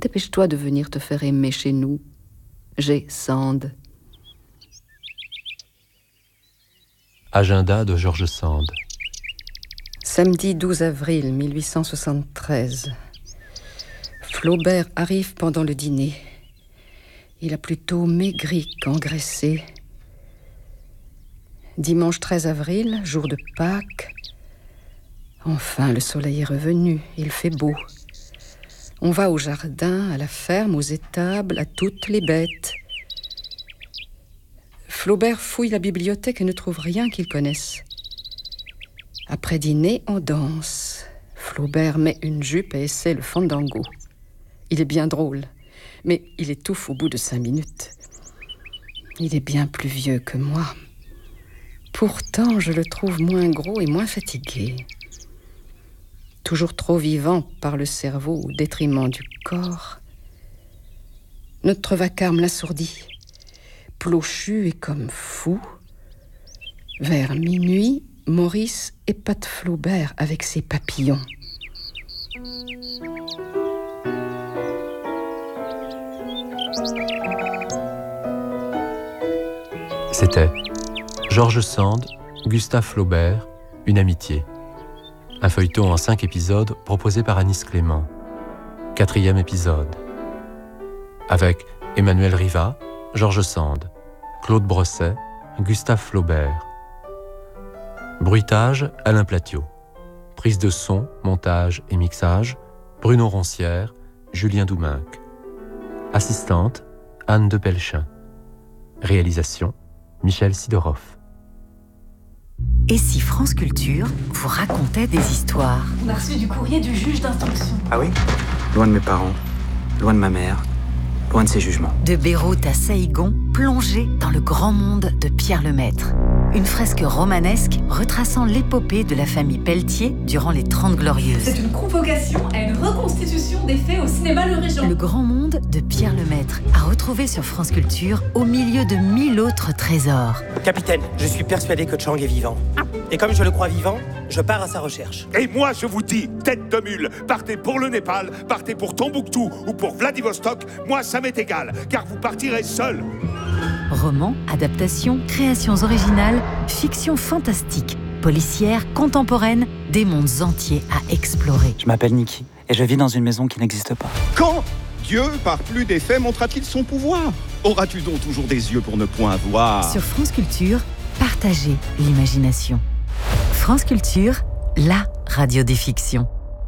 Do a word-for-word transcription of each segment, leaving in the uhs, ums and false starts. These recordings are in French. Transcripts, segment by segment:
dépêche-toi de venir te faire aimer chez nous. J'ai Sand. Agenda de George Sand. Samedi douze avril mille huit cent soixante-treize. Flaubert arrive pendant le dîner. Il a plutôt maigri qu'engraissé. Dimanche treize avril, jour de Pâques. Enfin, le soleil est revenu, il fait beau. On va au jardin, à la ferme, aux étables, à toutes les bêtes. Flaubert fouille la bibliothèque et ne trouve rien qu'il connaisse. Après dîner, on danse. Flaubert met une jupe et essaie le fandango. Il est bien drôle, mais il étouffe au bout de cinq minutes. Il est bien plus vieux que moi. Pourtant, je le trouve moins gros et moins fatigué. Toujours trop vivant par le cerveau au détriment du corps. Notre vacarme l'assourdit. Plochu et comme fou. Vers minuit, Maurice épate Flaubert avec ses papillons. C'était George Sand, Gustave Flaubert, Une amitié. Un feuilleton en cinq épisodes proposé par Anis Clément. Quatrième épisode. Avec Emmanuel Riva, George Sand, Claude Brosset, Gustave Flaubert. Bruitage, Alain Platiot. Prise de son, montage et mixage, Bruno Roncière, Julien Douminc. Assistante, Anne de Pelchin. Réalisation, Michel Sidorov. Et si France Culture vous racontait des histoires? On a reçu du courrier du juge d'instruction. Ah oui? Loin de mes parents, loin de ma mère, loin de ses jugements. De Beyrouth à Saïgon, plongé dans le grand monde de Pierre Lemaître. Une fresque romanesque retraçant l'épopée de la famille Pelletier durant les Trente Glorieuses. C'est une convocation à une reconstitution des faits au cinéma Le Régent. Le grand monde de Pierre Lemaître, à retrouver sur France Culture au milieu de mille autres trésors. Capitaine, je suis persuadé que Chang est vivant. Et comme je le crois vivant, je pars à sa recherche. Et moi, je vous dis, tête de mule, partez pour le Népal, partez pour Tombouctou ou pour Vladivostok, moi ça m'est égal, car vous partirez seul. Romans, adaptations, créations originales, fiction fantastique, policière, contemporaine, des mondes entiers à explorer. Je m'appelle Niki et je vis dans une maison qui n'existe pas. Quand Dieu, par plus des faits, montrera-t-il son pouvoir? Auras-tu donc toujours des yeux pour ne point voir? Sur France Culture, partagez l'imagination. France Culture, la radio des fictions.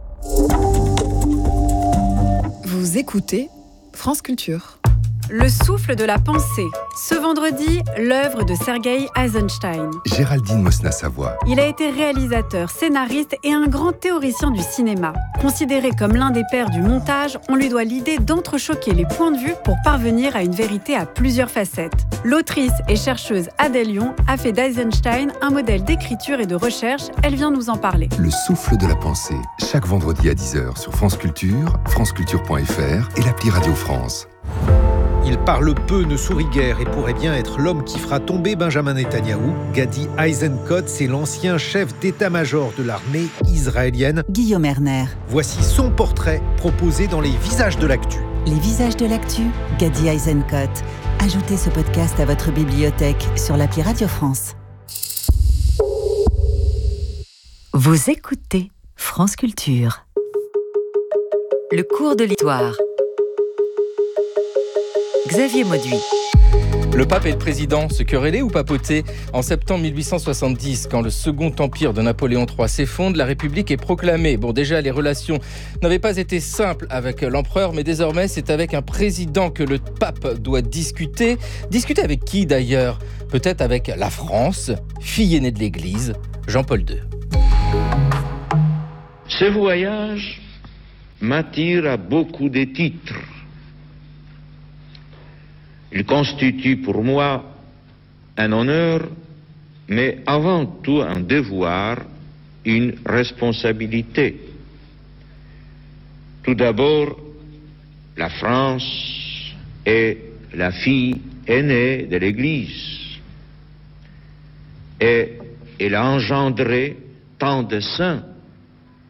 Vous écoutez France Culture. Le souffle de la pensée. Ce vendredi, l'œuvre de Sergueï Eisenstein. Géraldine Mosna-Savoie. Il a été réalisateur, scénariste et un grand théoricien du cinéma. Considéré comme l'un des pères du montage, on lui doit l'idée d'entrechoquer les points de vue pour parvenir à une vérité à plusieurs facettes. L'autrice et chercheuse Adèle Lyon a fait d'Eisenstein un modèle d'écriture et de recherche. Elle vient nous en parler. Le souffle de la pensée, chaque vendredi à dix heures sur France Culture, franceculture point f r et l'appli Radio France. Il parle peu, ne sourit guère et pourrait bien être l'homme qui fera tomber Benjamin Netanyahou. Gadi Eisenkot, c'est l'ancien chef d'état-major de l'armée israélienne. Guillaume Erner. Voici son portrait proposé dans les Visages de l'actu. Les Visages de l'actu, Gadi Eisenkot. Ajoutez ce podcast à votre bibliothèque sur l'appli Radio France. Vous écoutez France Culture. Le cours de l'histoire. Xavier Mauduit. Le pape et le président se querellaient ou papotaient? En septembre mille huit cent soixante-dix, quand le second empire de Napoléon trois s'effondre, la République est proclamée. Bon, déjà, les relations n'avaient pas été simples avec l'empereur, mais désormais, c'est avec un président que le pape doit discuter. Discuter avec qui, d'ailleurs? Peut-être avec la France, fille aînée de l'Église, Jean-Paul deux. Ce voyage m'attire à beaucoup de titres. Il constitue pour moi un honneur, mais avant tout un devoir, une responsabilité. Tout d'abord, la France est la fille aînée de l'Église et elle a engendré tant de saints